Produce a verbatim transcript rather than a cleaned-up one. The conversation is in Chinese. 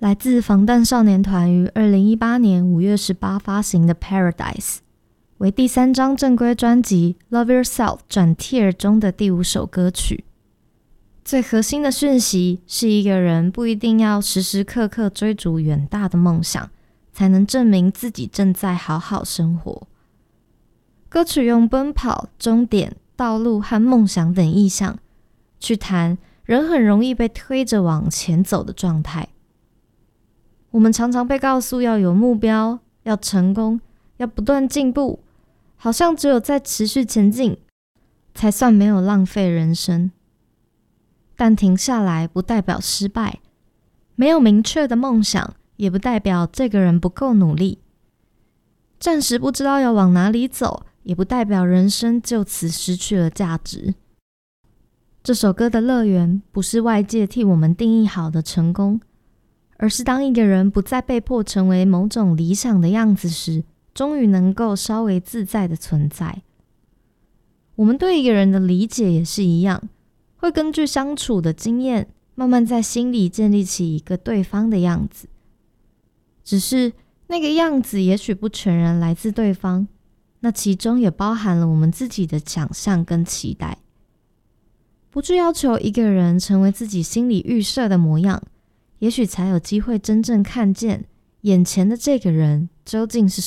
来自防弹少年团于二零一八年五月十八发行的 Paradise， 为第三张正规专辑 Love Yourself 转 Tear 中的第五首歌曲。最核心的讯息是，一个人不一定要时时刻刻追逐远大的梦想，才能证明自己正在好好生活。歌曲用奔跑、终点、道路和梦想等意象，去谈人很容易被推着往前走的状态。我们常常被告诉要有目标，要成功，要不断进步，好像只有在持续前进，才算没有浪费人生。但停下来不代表失败，没有明确的梦想，也不代表这个人不够努力。暂时不知道要往哪里走，也不代表人生就此失去了价值。这首歌的乐园不是外界替我们定义好的成功，而是当一个人不再被迫成为某种理想的样子时，终于能够稍微自在的存在。我们对一个人的理解也是一样，会根据相处的经验，慢慢在心里建立起一个对方的样子。只是那个样子也许不全然来自对方，那其中也包含了我们自己的想象跟期待。不去要求一个人成为自己心里预设的模样，也许才有机会真正看见眼前的这个人究竟是